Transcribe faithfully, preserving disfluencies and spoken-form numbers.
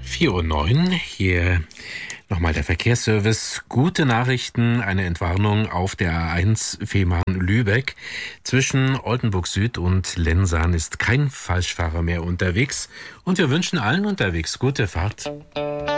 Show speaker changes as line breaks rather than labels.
vier Uhr neun, hier nochmal der Verkehrsservice. Gute Nachrichten, eine Entwarnung auf der A eins Fehmarn-Lübeck. Zwischen Oldenburg Süd und Lensahn ist kein Falschfahrer mehr unterwegs. Und wir wünschen allen unterwegs gute Fahrt.